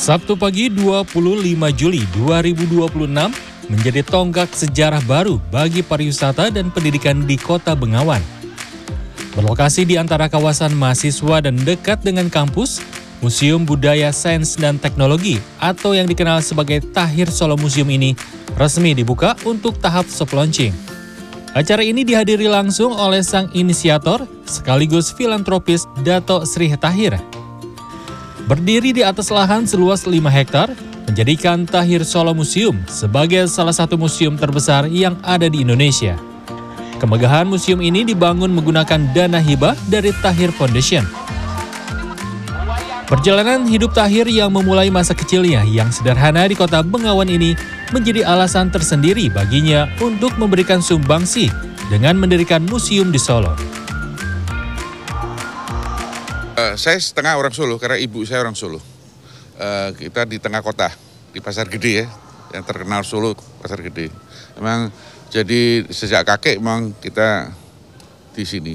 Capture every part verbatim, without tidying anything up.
Sabtu pagi dua puluh lima Juli dua ribu dua puluh enam menjadi tonggak sejarah baru bagi pariwisata dan pendidikan di Kota Bengawan. Berlokasi di antara kawasan mahasiswa dan dekat dengan kampus, Museum Budaya Sains dan Teknologi atau yang dikenal sebagai Tahir Solo Museum ini resmi dibuka untuk tahap soft launching. Acara ini dihadiri langsung oleh sang inisiator sekaligus filantropis Dato Sri Tahir. Berdiri di atas lahan seluas lima hektar, menjadikan Tahir Solo Museum sebagai salah satu museum terbesar yang ada di Indonesia. Kemegahan museum ini dibangun menggunakan dana hibah dari Tahir Foundation. Perjalanan hidup Tahir yang memulai masa kecilnya yang sederhana di Kota Bengawan ini menjadi alasan tersendiri baginya untuk memberikan sumbangsi dengan mendirikan museum di Solo. Uh, saya setengah orang Solo karena ibu saya orang Solo. Uh, kita di tengah kota, di Pasar Gede ya, yang terkenal Solo, Pasar Gede. Memang jadi sejak kakek memang kita di sini.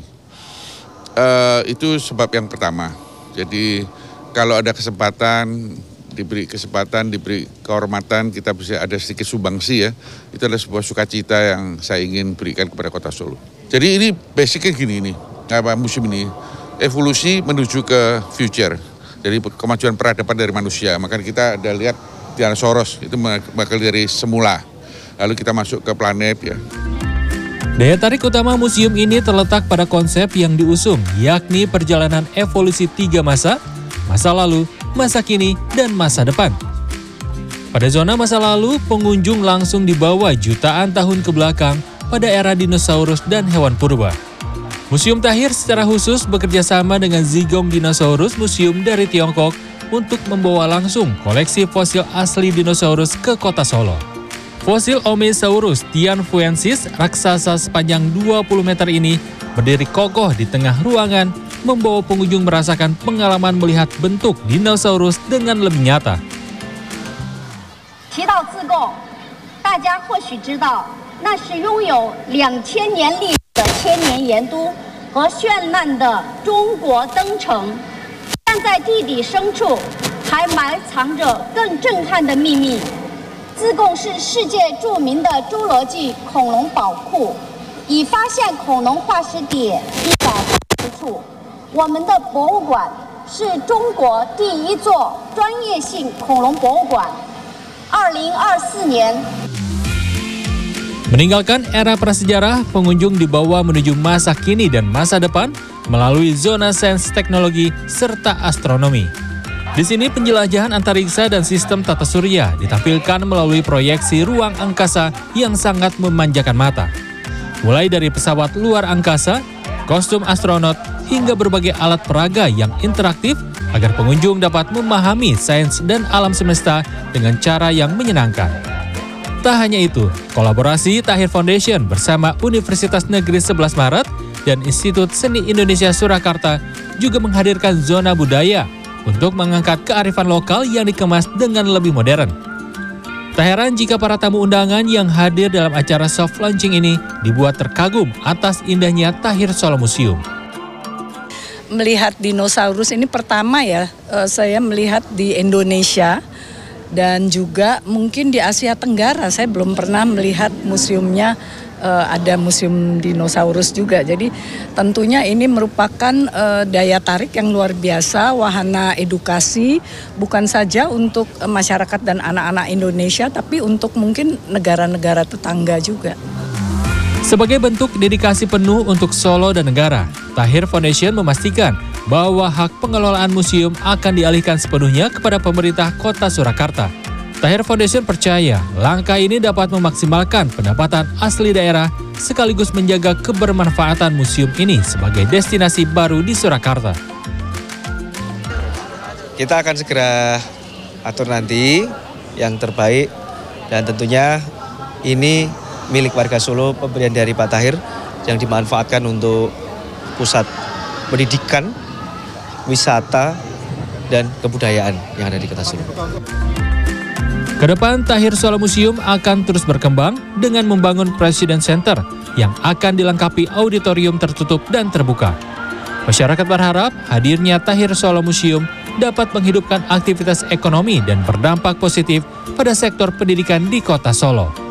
Uh, itu sebab yang pertama. Jadi kalau ada kesempatan, diberi kesempatan, diberi kehormatan, kita bisa ada sedikit sumbangsi ya. Itu adalah sebuah sukacita yang saya ingin berikan kepada Kota Solo. Jadi ini basicnya gini nih, apa museum ini. Evolusi menuju ke future, dari kemajuan peradaban dari manusia. Maka kita ada lihat dinosaurus itu bakal dari semula, lalu kita masuk ke planet ya. Daya tarik utama museum ini terletak pada konsep yang diusung, yakni perjalanan evolusi tiga masa, masa lalu, masa kini, dan masa depan. Pada zona masa lalu, pengunjung langsung dibawa jutaan tahun ke belakang pada era dinosaurus dan hewan purba. Museum Tahir secara khusus bekerja sama dengan Zigong Dinosaurus Museum dari Tiongkok untuk membawa langsung koleksi fosil asli dinosaurus ke Kota Solo. Fosil Omesaurus tianfuensis raksasa sepanjang dua puluh meter ini berdiri kokoh di tengah ruangan, membawa pengunjung merasakan pengalaman melihat bentuk dinosaurus dengan lebih nyata. 提到自贡，大家或许知道，那是拥有两千年历史的千年盐都和绚烂的中国灯城，但在地底深处还埋藏着更震撼的秘密。自贡是世界著名的侏罗纪恐龙宝库，以发现恐龙化石点一百八十处。我们的博物馆是中国第一座专业性恐龙博物馆。二零二四年。 Meninggalkan era prasejarah, pengunjung dibawa menuju masa kini dan masa depan melalui zona sains teknologi serta astronomi. Di sini penjelajahan antariksa dan sistem tata surya ditampilkan melalui proyeksi ruang angkasa yang sangat memanjakan mata. Mulai dari pesawat luar angkasa, kostum astronot, hingga berbagai alat peraga yang interaktif agar pengunjung dapat memahami sains dan alam semesta dengan cara yang menyenangkan. Tak hanya itu, kolaborasi Tahir Foundation bersama Universitas Negeri sebelas Maret dan Institut Seni Indonesia Surakarta juga menghadirkan zona budaya untuk mengangkat kearifan lokal yang dikemas dengan lebih modern. Tak heran jika para tamu undangan yang hadir dalam acara soft launching ini dibuat terkagum atas indahnya Tahir Solo Museum. Melihat dinosaurus ini pertama ya, saya melihat di Indonesia. Dan juga mungkin di Asia Tenggara, saya belum pernah melihat museumnya uh, ada museum dinosaurus juga. Jadi tentunya ini merupakan uh, daya tarik yang luar biasa, wahana edukasi bukan saja untuk uh, masyarakat dan anak-anak Indonesia, tapi untuk mungkin negara-negara tetangga juga. Sebagai bentuk dedikasi penuh untuk Solo dan negara, Tahir Foundation memastikan bahwa hak pengelolaan museum akan dialihkan sepenuhnya kepada pemerintah Kota Surakarta. Tahir Foundation percaya langkah ini dapat memaksimalkan pendapatan asli daerah sekaligus menjaga kebermanfaatan museum ini sebagai destinasi baru di Surakarta. Kita akan segera atur nanti yang terbaik dan tentunya ini milik warga Solo, pemberian dari Pak Tahir yang dimanfaatkan untuk pusat pendidikan, wisata, dan kebudayaan yang ada di Kota Solo. Kedepan, Tahir Solo Museum akan terus berkembang dengan membangun President Center yang akan dilengkapi auditorium tertutup dan terbuka. Masyarakat berharap hadirnya Tahir Solo Museum dapat menghidupkan aktivitas ekonomi dan berdampak positif pada sektor pendidikan di Kota Solo.